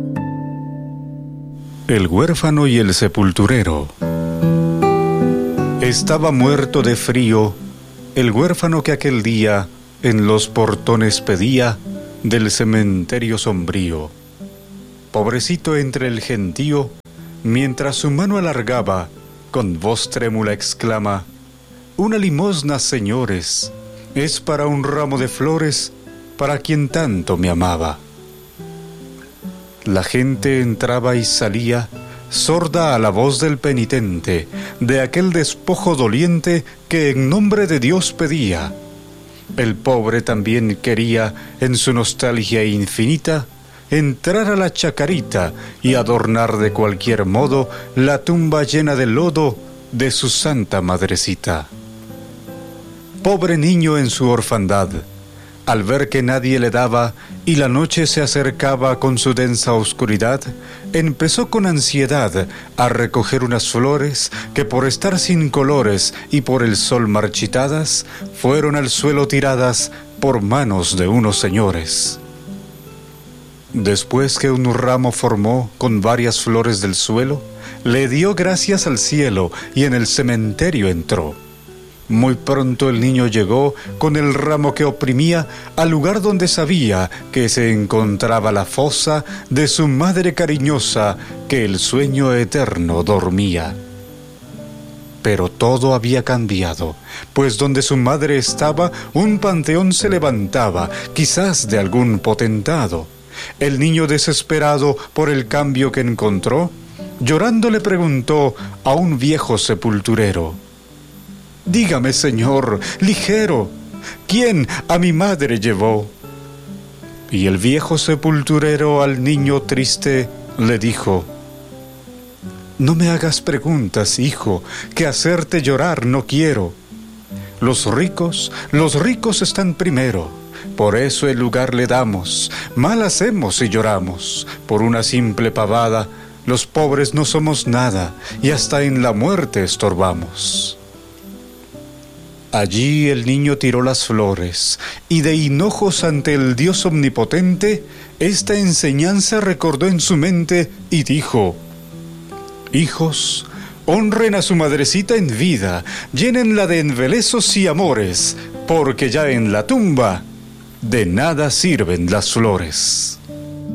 El huérfano y el sepulturero. Estaba muerto de frío el huérfano que aquel día en los portones pedía del cementerio sombrío. Pobrecito entre el gentío, mientras su mano alargaba, con voz trémula exclama: «Una limosna, señores, es para un ramo de flores, para quien tanto me amaba». La gente entraba y salía, sorda a la voz del penitente, de aquel despojo doliente que en nombre de Dios pedía. El pobre también quería, en su nostalgia infinita, entrar a la chacarita y adornar de cualquier modo la tumba llena de lodo de su santa madrecita. Pobre niño en su orfandad, al ver que nadie le daba y la noche se acercaba con su densa oscuridad, empezó con ansiedad a recoger unas flores que por estar sin colores y por el sol marchitadas, fueron al suelo tiradas por manos de unos señores. Después que un ramo formó con varias flores del suelo, le dio gracias al cielo y en el cementerio entró. Muy pronto el niño llegó con el ramo que oprimía al lugar donde sabía que se encontraba la fosa de su madre cariñosa que el sueño eterno dormía. Pero todo había cambiado, pues donde su madre estaba un panteón se levantaba, quizás de algún potentado. El niño desesperado por el cambio que encontró, llorando le preguntó a un viejo sepulturero: «Dígame, señor, ligero, ¿quién a mi madre llevó?». Y el viejo sepulturero al niño triste le dijo: «No me hagas preguntas, hijo, que hacerte llorar no quiero. Los ricos están primero, por eso el lugar le damos. Mal hacemos si lloramos, por una simple pavada, los pobres no somos nada y hasta en la muerte estorbamos». Allí el niño tiró las flores, y de hinojos ante el Dios omnipotente, esta enseñanza recordó en su mente y dijo: «Hijos, honren a su madrecita en vida, llénenla de embelezos y amores, porque ya en la tumba de nada sirven las flores».